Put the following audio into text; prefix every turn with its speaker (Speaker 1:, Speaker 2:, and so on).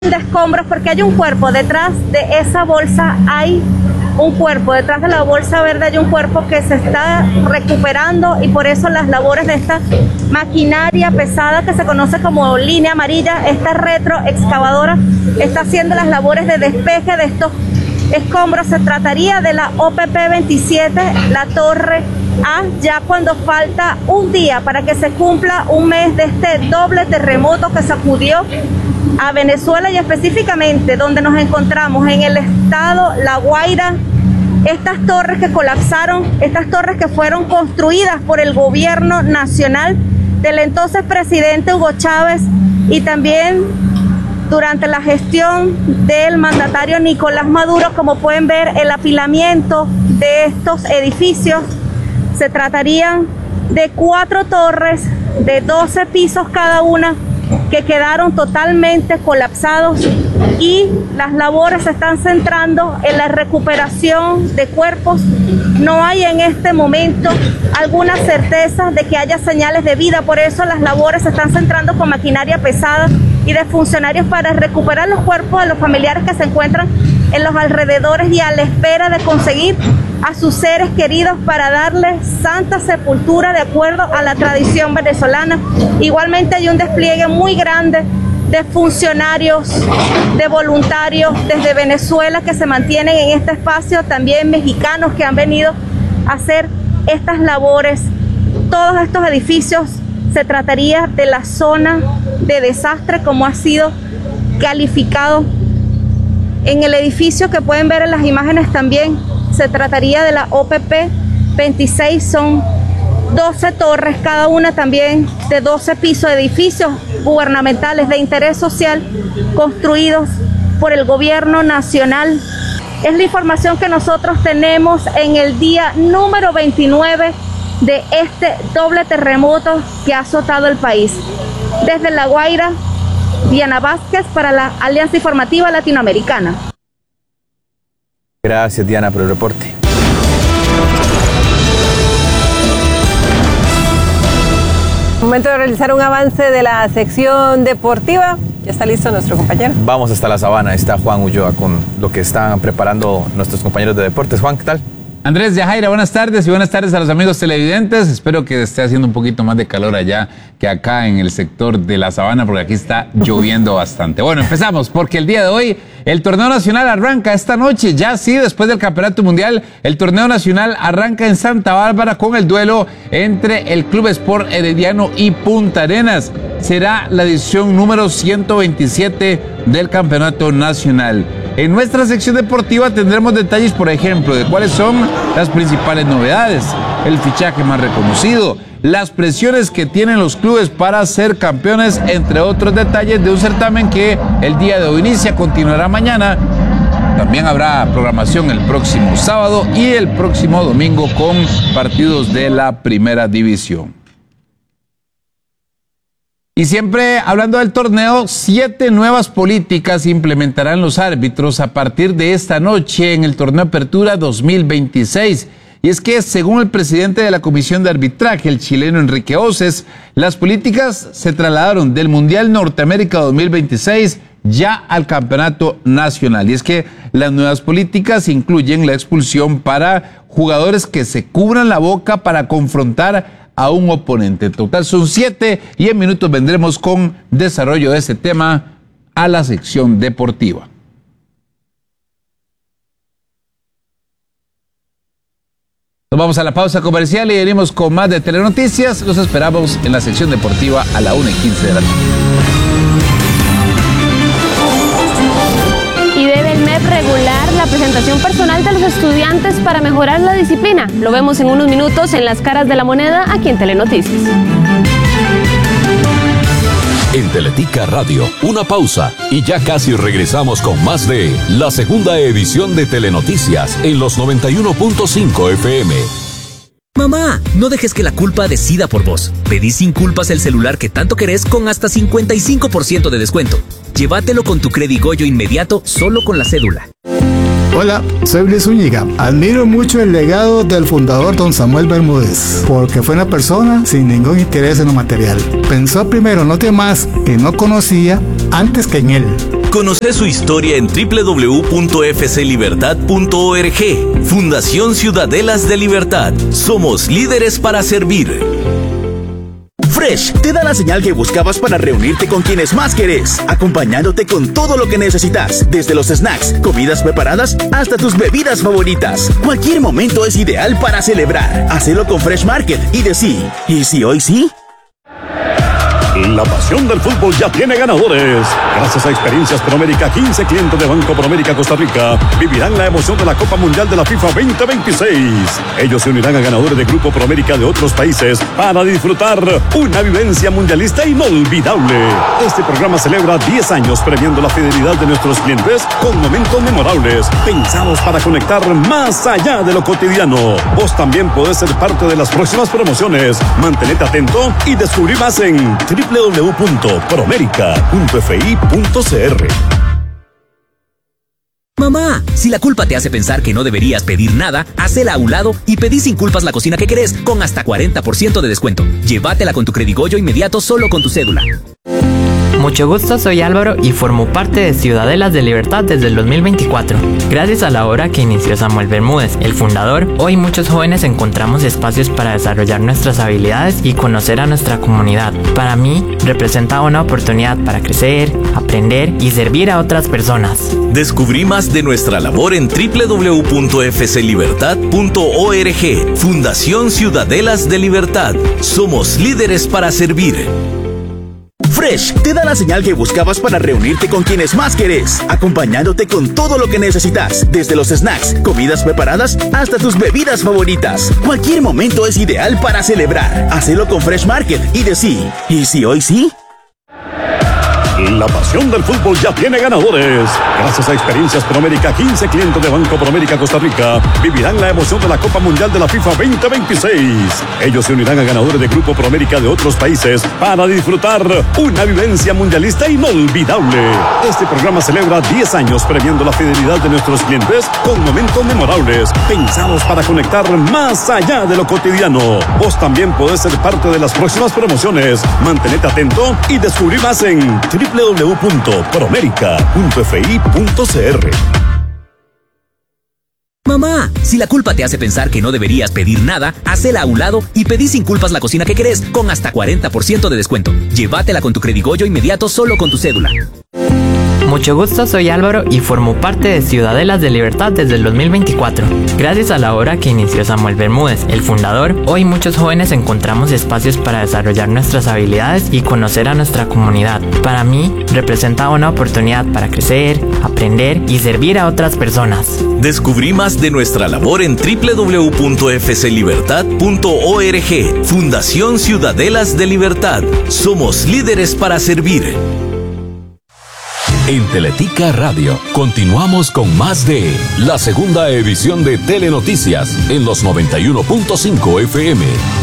Speaker 1: de escombros, porque hay un cuerpo detrás de esa bolsa, hay un cuerpo, detrás de la bolsa verde hay un cuerpo que se está recuperando, y por eso las labores de esta maquinaria pesada que se conoce como línea amarilla, esta retroexcavadora, está haciendo las labores de despeje de estos escombros. Se trataría de la OPP 27, la Torre A, ya cuando falta un día para que se cumpla un mes de este doble terremoto que sacudió a Venezuela, y específicamente donde nos encontramos en el estado La Guaira. Estas torres que colapsaron, estas torres que fueron construidas por el gobierno nacional del entonces presidente Hugo Chávez, y también durante la gestión del mandatario Nicolás Maduro. Como pueden ver, el apilamiento de estos edificios, se tratarían de 4 torres de 12 pisos cada una, que quedaron totalmente colapsados, y las labores se están centrando en la recuperación de cuerpos. No hay en este momento alguna certeza de que haya señales de vida, por eso las labores se están centrando con maquinaria pesada y de funcionarios para recuperar los cuerpos de los familiares que se encuentran en los alrededores y a la espera de conseguir a sus seres queridos para darles santa sepultura de acuerdo a la tradición venezolana. Igualmente hay un despliegue muy grande de funcionarios, de voluntarios desde Venezuela que se mantienen en este espacio, también mexicanos que han venido a hacer estas labores. Todos estos edificios, se trataría de la zona de desastre, como ha sido calificado. En el edificio que pueden ver en las imágenes también se trataría de la OPP 26, son 12 torres, cada una también de 12 pisos, edificios gubernamentales de interés social construidos por el gobierno nacional. Es la información que nosotros tenemos en el día número 29 de este doble terremoto que ha azotado el país. Desde La Guaira, Diana Vázquez para la Alianza Informativa Latinoamericana.
Speaker 2: Gracias, Diana, por el reporte.
Speaker 3: Momento de realizar un avance de la sección deportiva. Ya está listo nuestro compañero.
Speaker 2: Vamos hasta la sabana. Está Juan Ulloa con lo que están preparando nuestros compañeros de deportes. Juan, ¿qué tal?
Speaker 4: Andrés, Yajaira, buenas tardes y buenas tardes a los amigos televidentes. Espero que esté haciendo un poquito más de calor allá que acá en el sector de la sabana, porque aquí está lloviendo bastante. Bueno, empezamos porque el día de hoy el torneo nacional arranca esta noche. Ya sí, después del campeonato mundial, el torneo nacional arranca en Santa Bárbara con el duelo entre el Club Sport Herediano y Punta Arenas. Será la edición número 127 del campeonato nacional. En nuestra sección deportiva tendremos detalles, por ejemplo, de cuáles son las principales novedades, el fichaje más reconocido, las presiones que tienen los clubes para ser campeones, entre otros detalles de un certamen que el día de hoy inicia, continuará mañana. También habrá programación el próximo sábado y el próximo domingo con partidos de la primera división. Y siempre hablando del torneo, 7 nuevas políticas implementarán los árbitros a partir de esta noche en el torneo Apertura 2026. Y es que, según el presidente de la Comisión de Arbitraje, el chileno Enrique Oces, las políticas se trasladaron del Mundial Norteamérica 2026 ya al Campeonato Nacional. Y es que las nuevas políticas incluyen la expulsión para jugadores que se cubran la boca para confrontar a un oponente. En total son 7 y en minutos vendremos con desarrollo de este tema a la sección deportiva. Nos vamos a la pausa comercial y venimos con más de Telenoticias. Los esperamos en la sección deportiva a la 1:15 de la tarde.
Speaker 5: Y debe el MEP regular la presentación personal de los estudiantes para mejorar la disciplina. Lo vemos en unos minutos en Las Caras de la Moneda, aquí en Telenoticias.
Speaker 6: En Teletica Radio, una pausa y ya casi regresamos con más de la segunda edición de Telenoticias en los 91.5 FM.
Speaker 7: Mamá, no dejes que la culpa decida por vos. Pedí sin culpas el celular que tanto querés con hasta 55% de descuento. Llévatelo con tu Credigoyo inmediato solo con la cédula.
Speaker 8: Hola, soy Luis Zúñiga. Admiro mucho el legado del fundador don Samuel Bermúdez, porque fue una persona sin ningún interés en lo material. Pensó primero en los demás que no conocía antes que en él.
Speaker 9: Conoce su historia en www.fclibertad.org. Fundación Ciudadelas de Libertad. Somos líderes para servir.
Speaker 10: Fresh te da la señal que buscabas para reunirte con quienes más querés, acompañándote con todo lo que necesitas, desde los snacks, comidas preparadas, hasta tus bebidas favoritas. Cualquier momento es ideal para celebrar. Hacelo con Fresh Market y decí, ¿y si hoy sí?
Speaker 11: La pasión del fútbol ya tiene ganadores. Gracias a Experiencias Promérica, 15 clientes de Banco Promérica Costa Rica vivirán la emoción de la Copa Mundial de la FIFA 2026. Ellos se unirán a ganadores de Grupo Promérica de otros países para disfrutar una vivencia mundialista inolvidable. Este programa celebra 10 años premiando la fidelidad de nuestros clientes con momentos memorables, pensados para conectar más allá de lo cotidiano. Vos también podés ser parte de las próximas promociones. Mantenete atento y descubrí más en www.promerica.fi.cr.
Speaker 7: Mamá, si la culpa te hace pensar que no deberías pedir nada, hacela a un lado y pedí sin culpas la cocina que querés con hasta 40% de descuento. Llévatela con tu Credigoyo inmediato solo con tu cédula.
Speaker 12: Mucho gusto, soy Álvaro y formo parte de Ciudadelas de Libertad desde el 2024. Gracias a la obra que inició Samuel Bermúdez, el fundador, hoy muchos jóvenes encontramos espacios para desarrollar nuestras habilidades y conocer a nuestra comunidad. Para mí, representa una oportunidad para crecer, aprender y servir a otras personas.
Speaker 9: Descubrí más de nuestra labor en www.fclibertad.org. Fundación Ciudadelas de Libertad. Somos líderes para servir.
Speaker 10: Fresh te da la señal que buscabas para reunirte con quienes más querés, acompañándote con todo lo que necesitas, desde los snacks, comidas preparadas, hasta tus bebidas favoritas. Cualquier momento es ideal para celebrar. Hacelo con Fresh Market y decí, ¿y si hoy sí?
Speaker 11: La pasión del fútbol ya tiene ganadores. Gracias a Experiencias Promérica, 15 clientes de Banco Promérica Costa Rica vivirán la emoción de la Copa Mundial de la FIFA 2026. Ellos se unirán a ganadores de Grupo Promérica de otros países para disfrutar una vivencia mundialista inolvidable. Este programa celebra 10 años premiando la fidelidad de nuestros clientes con momentos memorables, pensados para conectar más allá de lo cotidiano. Vos también podés ser parte de las próximas promociones. Mantenete atento y descubrí más en www.promerica.fi.cr.
Speaker 7: Mamá, si la culpa te hace pensar que no deberías pedir nada, hacela a un lado y pedí sin culpas la cocina que querés con hasta 40% de descuento. Llévatela con tu Credigoyo inmediato solo con tu cédula.
Speaker 12: Mucho gusto, soy Álvaro y formo parte de Ciudadelas de Libertad desde el 2024. Gracias a la obra que inició Samuel Bermúdez, el fundador, hoy muchos jóvenes encontramos espacios para desarrollar nuestras habilidades y conocer a nuestra comunidad. Para mí, representa una oportunidad para crecer, aprender y servir a otras personas.
Speaker 9: Descubrí más de nuestra labor en www.fclibertad.org. Fundación Ciudadelas de Libertad. Somos líderes para servir.
Speaker 6: En Teletica Radio continuamos con más de la segunda edición de Telenoticias en los 91.5 FM.